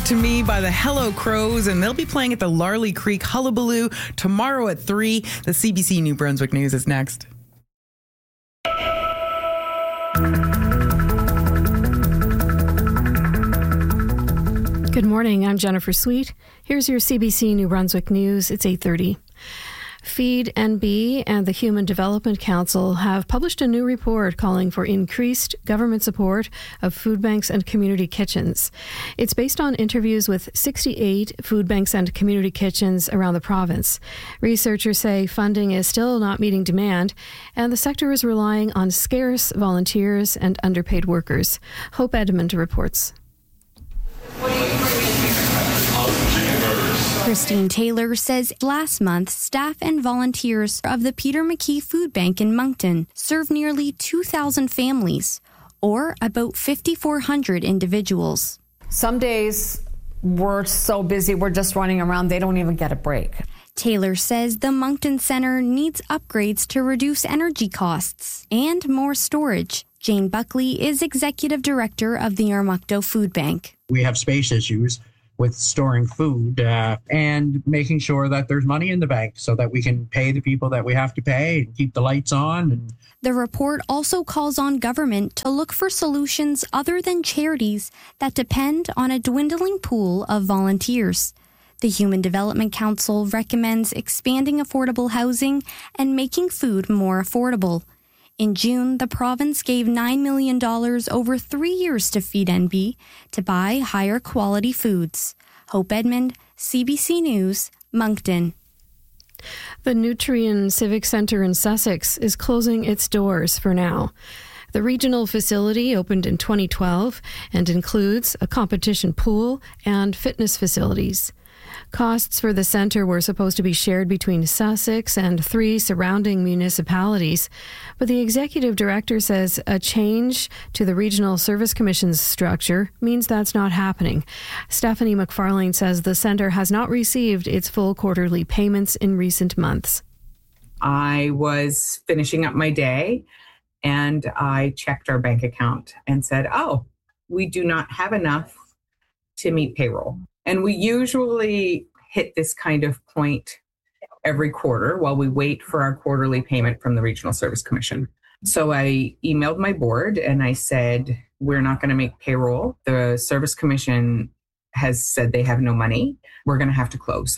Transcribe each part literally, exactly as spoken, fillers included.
to Me by the Hello Crows, and they'll be playing at the Larley Creek Hullabaloo tomorrow at three. The C B C New Brunswick News is next. Good morning, I'm Jennifer Sweet. Here's your C B C New Brunswick News. It's eight thirty. Feed N B and the Human Development Council have published a new report calling for increased government support of food banks and community kitchens. It's based on interviews with sixty-eight food banks and community kitchens around the province. Researchers say funding is still not meeting demand, and the sector is relying on scarce volunteers and underpaid workers. Hope Edmund reports. Christine Taylor says last month, staff and volunteers of the Peter McKee Food Bank in Moncton served nearly two thousand families, or about five thousand four hundred individuals. Some days we're so busy, we're just running around, they don't even get a break. Taylor says the Moncton Centre needs upgrades to reduce energy costs and more storage. Jane Buckley is Executive Director of the Armuckdoe Food Bank. We have space issues with storing food uh, and making sure that there's money in the bank so that we can pay the people that we have to pay and keep the lights on. And the report also calls on government to look for solutions other than charities that depend on a dwindling pool of volunteers. The Human Development Council recommends expanding affordable housing and making food more affordable. In June, the province gave nine million dollars over three years to Feed N B to buy higher quality foods. Hope Edmund, C B C News, Moncton. The Nutrien Civic Centre in Sussex is closing its doors for now. The regional facility opened in twenty twelve and includes a competition pool and fitness facilities. Costs for the centre were supposed to be shared between Sussex and three surrounding municipalities, but the executive director says a change to the Regional Service Commission's structure means that's not happening. Stephanie McFarlane says the centre has not received its full quarterly payments in recent months. I was finishing up my day and I checked our bank account and said, oh, we do not have enough to meet payroll. And we usually hit this kind of point every quarter while we wait for our quarterly payment from the Regional Service Commission. So I emailed my board and I said, we're not going to make payroll. The Service Commission has said they have no money. We're going to have to close.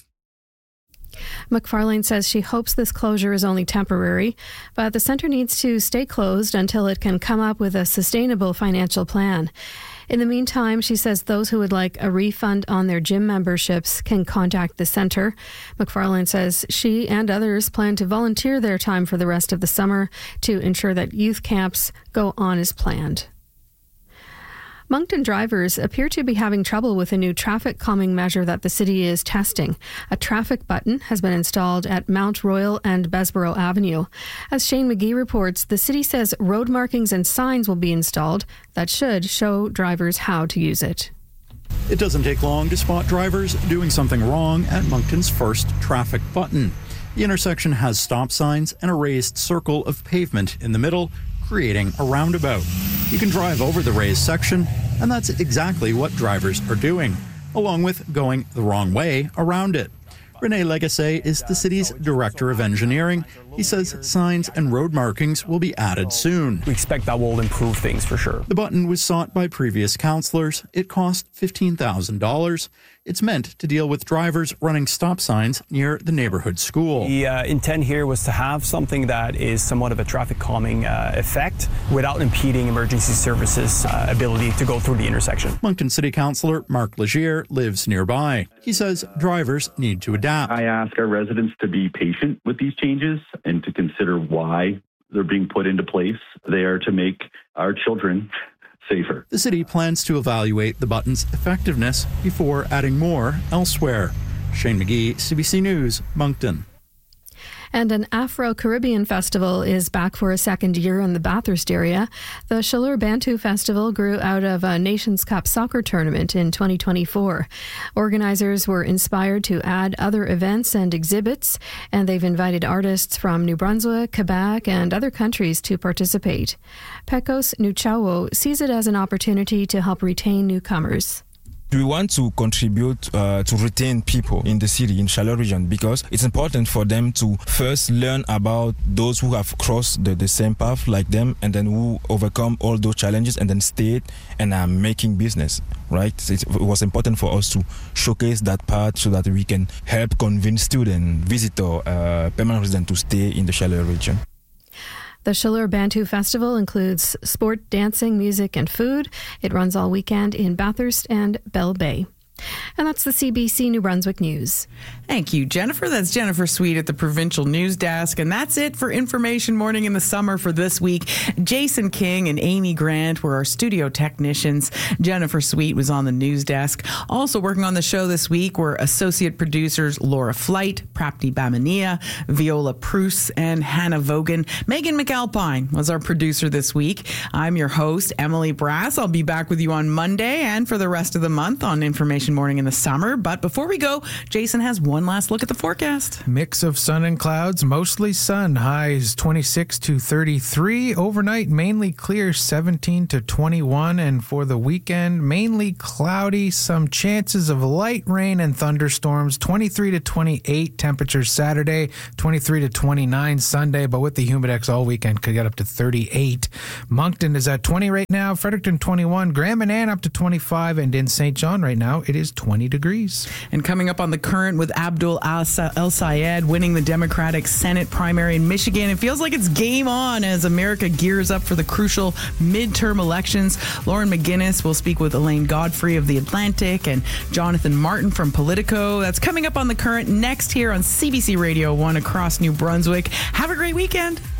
McFarlane says she hopes this closure is only temporary, but the centre needs to stay closed until it can come up with a sustainable financial plan. In the meantime, she says those who would like a refund on their gym memberships can contact the centre. McFarlane says she and others plan to volunteer their time for the rest of the summer to ensure that youth camps go on as planned. Moncton drivers appear to be having trouble with a new traffic calming measure that the city is testing. A traffic button has been installed at Mount Royal and Bessborough Avenue. As Shane McGee reports, the city says road markings and signs will be installed that should show drivers how to use it. It doesn't take long to spot drivers doing something wrong at Moncton's first traffic button. The intersection has stop signs and a raised circle of pavement in the middle, creating a roundabout. You can drive over the raised section, and that's exactly what drivers are doing, along with going the wrong way around it. Rene Legacy is the city's Director of Engineering. He says signs and road markings will be added soon. We expect that will improve things for sure. The button was sought by previous councillors. It cost fifteen thousand dollars. It's meant to deal with drivers running stop signs near the neighborhood school. The uh, intent here was to have something that is somewhat of a traffic calming uh, effect without impeding emergency services' uh, ability to go through the intersection. Moncton City Councillor Mark Legier lives nearby. He says drivers need to adapt. I ask our residents to be patient with these changes and to consider why they're being put into place. They are to make our children safer. The city plans to evaluate the button's effectiveness before adding more elsewhere. Shane McGee, C B C News, Moncton. And an Afro-Caribbean festival is back for a second year in the Bathurst area. The Chaleur Bantu Festival grew out of a Nations Cup soccer tournament in twenty twenty-four. Organizers were inspired to add other events and exhibits, and they've invited artists from New Brunswick, Quebec, and other countries to participate. Pecos Nuchawo sees it as an opportunity to help retain newcomers. We want to contribute uh, to retain people in the city, in Charlotte region, because it's important for them to first learn about those who have crossed the, the same path like them, and then who overcome all those challenges and then stayed and are making business, right? It was important for us to showcase that part so that we can help convince students, visitors, uh, permanent residents to stay in the Charlotte region. The Chaleur Bantu Festival includes sport, dancing, music, and food. It runs all weekend in Bathurst and Bell Bay. And that's the C B C New Brunswick News. Thank you, Jennifer. That's Jennifer Sweet at the Provincial News Desk. And that's it for Information Morning in the Summer for this week. Jason King and Amy Grant were our studio technicians. Jennifer Sweet was on the news desk. Also working on the show this week were associate producers Laura Flight, Prapti Bamania, Viola Pruce, and Hannah Vogan. Megan McAlpine was our producer this week. I'm your host, Emily Brass. I'll be back with you on Monday and for the rest of the month on Information Morning in the Summer. But before we go, Jason has one last look at the forecast. Mix of sun and clouds, mostly sun. Highs twenty-six to thirty-three. Overnight, mainly clear, seventeen to twenty-one. And for the weekend, mainly cloudy. Some chances of light rain and thunderstorms. twenty-three to twenty-eight temperatures Saturday. twenty-three to twenty-nine Sunday. But with the humidex all weekend, could get up to thirty-eight. Moncton is at twenty right now. Fredericton twenty-one. Grand Manan up to twenty-five. And in Saint John right now, it is twenty degrees. And coming up on The Current with Abdul El-Sayed winning the Democratic Senate primary in Michigan. It feels like it's game on as America gears up for the crucial midterm elections. Lauren McGinnis will speak with Elaine Godfrey of The Atlantic and Jonathan Martin from Politico. That's coming up on The Current next here on C B C Radio one across New Brunswick. Have a great weekend.